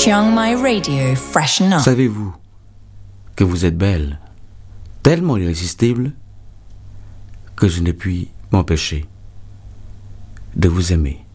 Chiang Mai Radio, freshen up. Savez-vous que vous êtes belle, tellement irrésistible, que je ne puis m'empêcher de vous aimer.